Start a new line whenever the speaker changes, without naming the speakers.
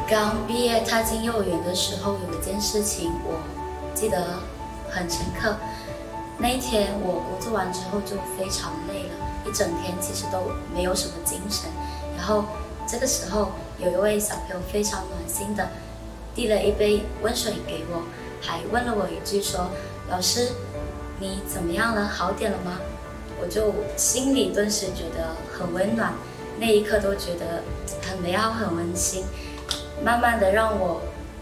刚毕业踏进幼儿园的时候，有一件事情我记得很深刻。那一天我工作完之后就非常累了，一整天其实都没有什么精神。然后这个时候有一位小朋友非常暖心的递了一杯温水给我，还问了我一句说：“老师，你怎么样了？好点了吗？”我就心里顿时觉得很温暖，那一刻都觉得很美好、很温馨，慢慢的让我